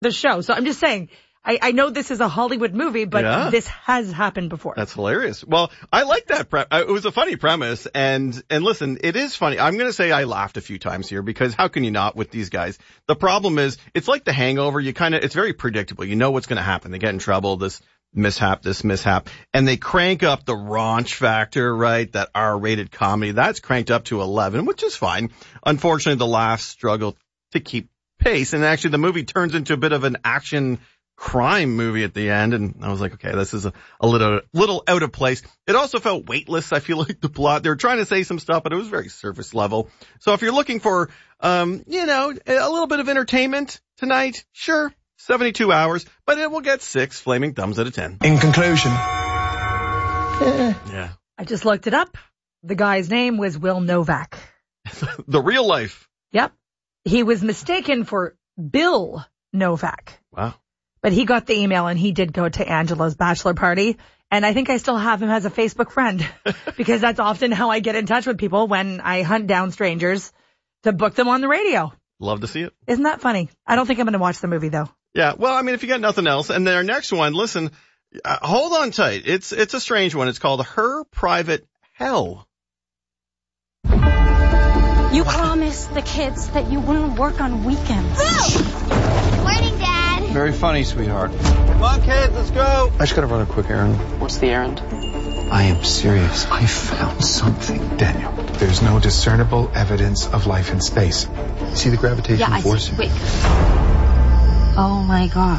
the show. So I'm just saying, I know this is a Hollywood movie, but this has happened before. That's hilarious. Well, I like that. It was a funny premise. And listen, it is funny. I'm going to say I laughed a few times here because how can you not with these guys? The problem is it's like The Hangover. It's very predictable. You know what's going to happen. They get in trouble, this mishap, and they crank up the raunch factor, right? That R-rated comedy. That's cranked up to 11, which is fine. Unfortunately, the laughs struggle to keep pace. And actually the movie turns into a bit of an action crime movie at the end, and I was like, okay, this is a little out of place. It also felt weightless. I feel like the plot, they were trying to say some stuff, but it was very surface level. So if you're looking for, a little bit of entertainment tonight, sure, 72 hours, but it will get 6 flaming thumbs out of 10. In conclusion. Yeah. I just looked it up. The guy's name was Will Novak. The real life. Yep. He was mistaken for Bill Novak. Wow. But he got the email and he did go to Angela's bachelor party. And I think I still have him as a Facebook friend because that's often how I get in touch with people when I hunt down strangers to book them on the radio. Love to see it. Isn't that funny? I don't think I'm going to watch the movie though. Yeah. Well, I mean, if you got nothing else. And then our next one, listen, hold on tight. It's a strange one. It's called Her Private Hell. You promised the kids that you wouldn't work on weekends. Morning, Dad. Very funny, sweetheart. Come on, kids, let's go. I just gotta run a quick errand. What's the errand? I am serious. I found something, Daniel. There's no discernible evidence of life in space. You see the gravitational force? Wait. Oh my God.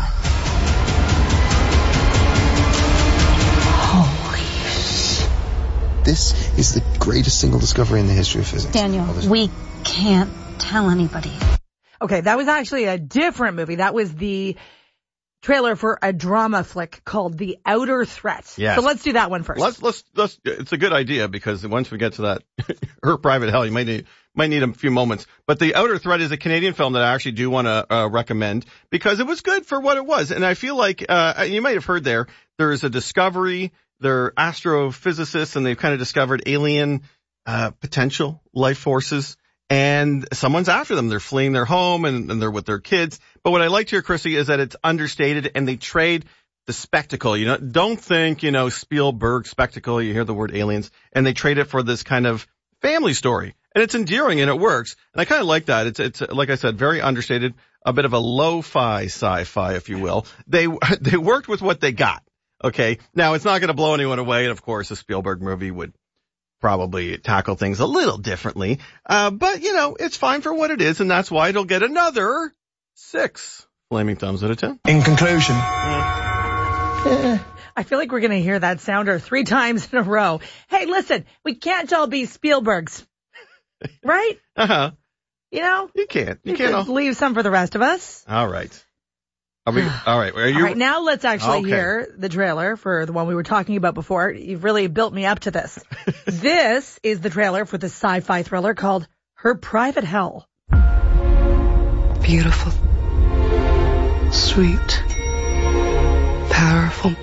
Holy. This is the greatest single discovery in the history of physics. Daniel, we can't tell anybody. Okay, that was actually a different movie. That was the trailer for a drama flick called The Outer Threat. Yes. So let's do that one first. Let's it's a good idea because once we get to that Her Private Hell, you might need a few moments. But The Outer Threat is a Canadian film that I actually do want to recommend because it was good for what it was. And I feel like you might have heard there's a discovery, they're astrophysicists and they've kind of discovered alien potential life forces. And someone's after them. They're fleeing their home and they're with their kids. But what I liked here, Chrissy, is that it's understated and they trade the spectacle. You know, don't think, Spielberg spectacle. You hear the word aliens and they trade it for this kind of family story. And it's endearing and it works. And I kind of like that. It's like I said, very understated, a bit of a lo-fi sci-fi, if you will. They worked with what they got. Okay. Now it's not going to blow anyone away. And of course, a Spielberg movie would probably tackle things a little differently. But it's fine for what it is. And that's why it'll get another 6 flaming thumbs out of 10. In conclusion. I feel like we're going to hear that sounder 3 times in a row. Hey, listen, we can't all be Spielbergs. Right? Uh-huh. You can't. You can't leave some for the rest of us. All right. All right. All right. Now let's actually hear the trailer for the one we were talking about before. You've really built me up to this. This is the trailer for the sci-fi thriller called Her Private Hell. Beautiful. Sweet. Powerful.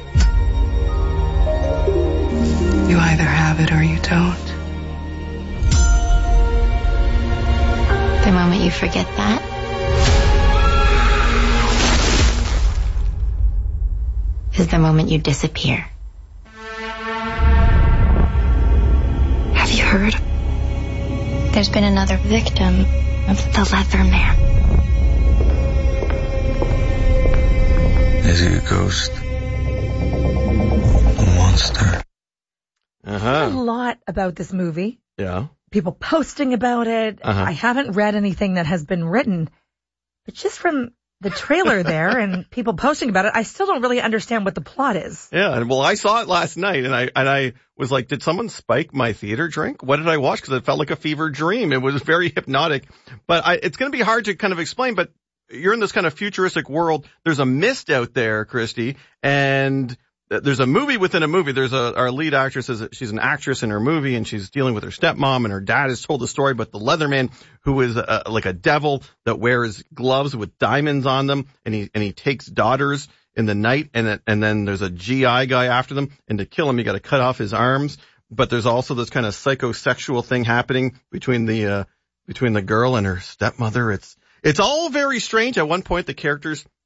You either have it or you don't. The moment you forget that, is the moment you disappear. Have you heard? There's been another victim of the Leatherman. Is it a ghost? A monster? A lot about this movie. Yeah. People posting about it. I haven't read anything that has been written, but just from the trailer there and people posting about it, I still don't really understand what the plot is. Yeah, well, I saw it last night and I was like, did someone spike my theater drink? What did I watch? Because it felt like a fever dream. It was very hypnotic, but it's going to be hard to kind of explain, but you're in this kind of futuristic world. There's a mist out there, Christy, and there's a movie within a movie. There's our lead actress she's an actress in her movie and she's dealing with her stepmom and her dad has told the story, but the Leatherman, who is like a devil that wears gloves with diamonds on them and he takes daughters in the night and then there's a GI guy after them and to kill him, you got to cut off his arms. But there's also this kind of psychosexual thing happening between the girl and her stepmother. It's all very strange. At one point, the characters